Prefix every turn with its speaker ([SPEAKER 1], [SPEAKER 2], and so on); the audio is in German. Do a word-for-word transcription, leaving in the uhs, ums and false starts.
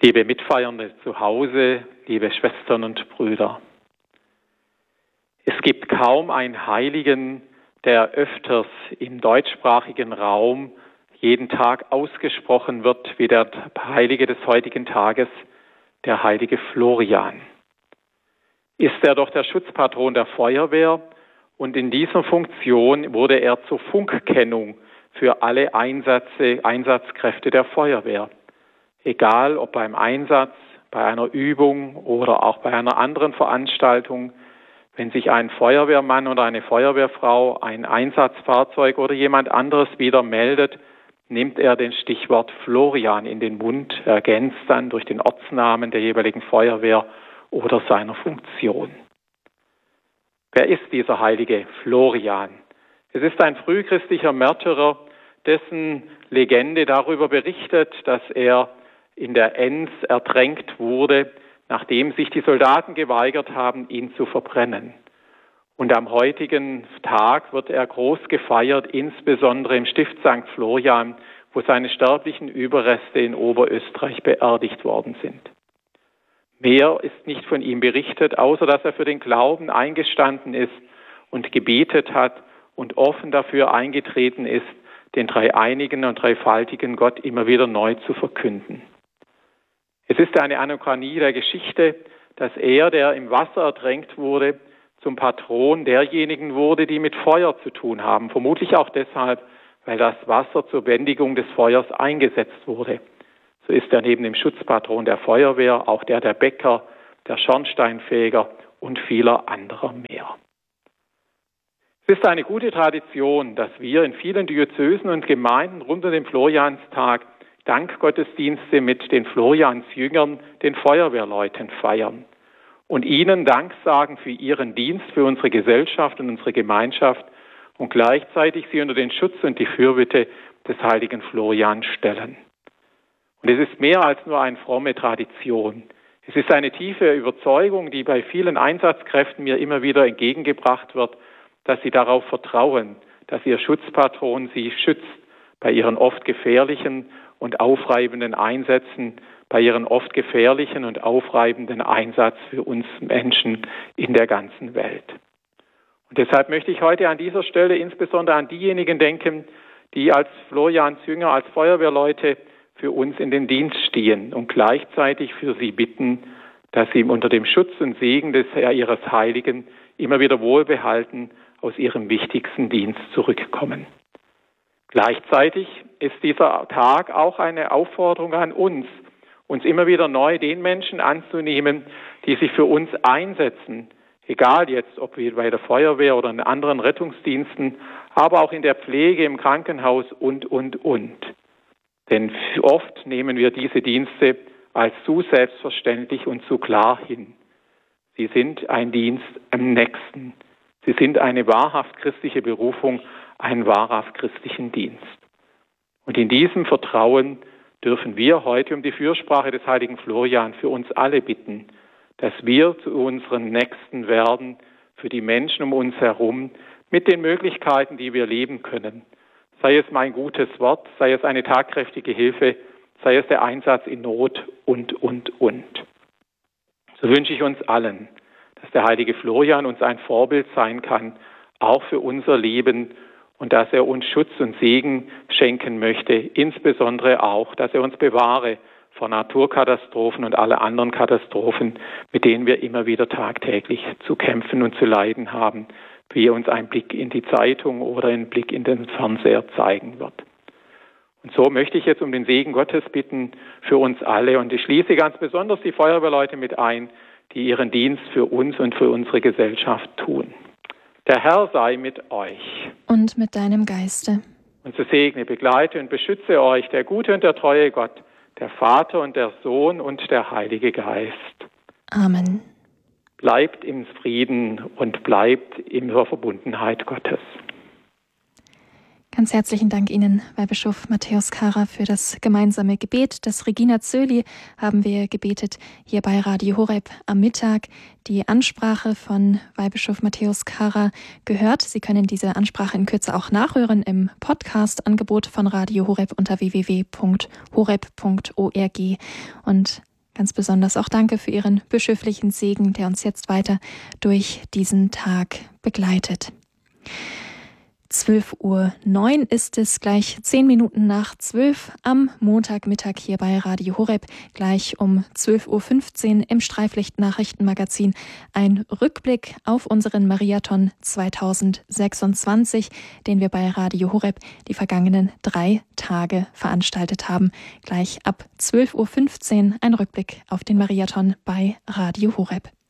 [SPEAKER 1] Liebe Mitfeiernde zu Hause, liebe Schwestern und Brüder. Es gibt kaum einen Heiligen, der öfters im deutschsprachigen Raum jeden Tag ausgesprochen wird, wie der Heilige des heutigen Tages, der heilige Florian. Ist er doch der Schutzpatron der Feuerwehr und in dieser Funktion wurde er zur Funkkennung für alle Einsätze, Einsatzkräfte der Feuerwehr. Egal ob beim Einsatz, bei einer Übung oder auch bei einer anderen Veranstaltung, wenn sich ein Feuerwehrmann oder eine Feuerwehrfrau, ein Einsatzfahrzeug oder jemand anderes wieder meldet, nimmt er den Stichwort Florian in den Mund, ergänzt dann durch den Ortsnamen der jeweiligen Feuerwehr oder seiner Funktion. Wer ist dieser heilige Florian? Es ist ein frühchristlicher Märtyrer, dessen Legende darüber berichtet, dass er in der Enns ertränkt wurde, nachdem sich die Soldaten geweigert haben, ihn zu verbrennen. Und am heutigen Tag wird er groß gefeiert, insbesondere im Stift Sankt Florian, wo seine sterblichen Überreste in Oberösterreich beerdigt worden sind. Mehr ist nicht von ihm berichtet, außer dass er für den Glauben eingestanden ist und gebetet hat und offen dafür eingetreten ist, den dreieinigen und dreifaltigen Gott immer wieder neu zu verkünden. Es ist eine Anachronie der Geschichte, dass er, der im Wasser ertränkt wurde, zum Patron derjenigen wurde, die mit Feuer zu tun haben. Vermutlich auch deshalb, weil das Wasser zur Bändigung des Feuers eingesetzt wurde. So ist er neben dem Schutzpatron der Feuerwehr auch der der Bäcker, der Schornsteinfeger und vieler anderer mehr. Es ist eine gute Tradition, dass wir in vielen Diözesen und Gemeinden rund um den Florianstag Dankgottesdienste mit den Floriansjüngern, den Feuerwehrleuten, feiern und ihnen Dank sagen für ihren Dienst für unsere Gesellschaft und unsere Gemeinschaft und gleichzeitig sie unter den Schutz und die Fürbitte des heiligen Florian stellen. Und es ist mehr als nur eine fromme Tradition. Es ist eine tiefe Überzeugung, die bei vielen Einsatzkräften mir immer wieder entgegengebracht wird, dass sie darauf vertrauen, dass ihr Schutzpatron sie schützt bei ihren oft gefährlichen und aufreibenden Einsätzen, bei ihren oft gefährlichen und aufreibenden Einsatz für uns Menschen in der ganzen Welt. Und deshalb möchte ich heute an dieser Stelle insbesondere an diejenigen denken, die als Florians Jünger, als Feuerwehrleute für uns in den Dienst stehen und gleichzeitig für sie bitten, dass sie unter dem Schutz und Segen des ihres Heiligen immer wieder wohlbehalten aus ihrem wichtigsten Dienst zurückkommen. Gleichzeitig ist dieser Tag auch eine Aufforderung an uns, uns immer wieder neu den Menschen anzunehmen, die sich für uns einsetzen, egal jetzt, ob wir bei der Feuerwehr oder in anderen Rettungsdiensten, aber auch in der Pflege, im Krankenhaus und, und, und. Denn oft nehmen wir diese Dienste als zu selbstverständlich und zu klar hin. Sie sind ein Dienst am Nächsten. Sie sind eine wahrhaft christliche Berufung, einen wahrhaft christlichen Dienst. Und in diesem Vertrauen dürfen wir heute um die Fürsprache des heiligen Florian für uns alle bitten, dass wir zu unseren Nächsten werden, für die Menschen um uns herum, mit den Möglichkeiten, die wir leben können. Sei es mein gutes Wort, sei es eine tatkräftige Hilfe, sei es der Einsatz in Not und, und, und. So wünsche ich uns allen, dass der heilige Florian uns ein Vorbild sein kann, auch für unser Leben und dass er uns Schutz und Segen schenken möchte, insbesondere auch, dass er uns bewahre vor Naturkatastrophen und alle anderen Katastrophen, mit denen wir immer wieder tagtäglich zu kämpfen und zu leiden haben, wie uns ein Blick in die Zeitung oder ein Blick in den Fernseher zeigen wird. Und so möchte ich jetzt um den Segen Gottes bitten für uns alle. Und ich schließe ganz besonders die Feuerwehrleute mit ein, die ihren Dienst für uns und für unsere Gesellschaft tun. Der Herr sei mit euch.
[SPEAKER 2] Und mit deinem Geiste.
[SPEAKER 1] Und so segne, begleite und beschütze euch der gute und der treue Gott, der Vater und der Sohn und der Heilige Geist.
[SPEAKER 2] Amen.
[SPEAKER 1] Bleibt im Frieden und bleibt in der Verbundenheit Gottes.
[SPEAKER 2] Ganz herzlichen Dank Ihnen, Weihbischof Matthäus Karrer, für das gemeinsame Gebet. Das Regina Zöli haben wir gebetet hier bei Radio Horeb am Mittag. Die Ansprache von Weihbischof Matthäus Karrer gehört. Sie können diese Ansprache in Kürze auch nachhören im Podcast-Angebot von Radio Horeb unter w w w punkt horeb punkt org. Und Ganz besonders auch danke für Ihren bischöflichen Segen, der uns jetzt weiter durch diesen Tag begleitet. zwölf Uhr neun ist es, gleich zehn Minuten nach zwölf am Montagmittag hier bei Radio Horeb. Gleich um zwölf Uhr fünfzehn im Streiflicht-Nachrichtenmagazin ein Rückblick auf unseren Mariathon zweitausendsechsundzwanzig, den wir bei Radio Horeb die vergangenen drei Tage veranstaltet haben. Gleich ab zwölf Uhr fünfzehn ein Rückblick auf den Mariathon bei Radio Horeb.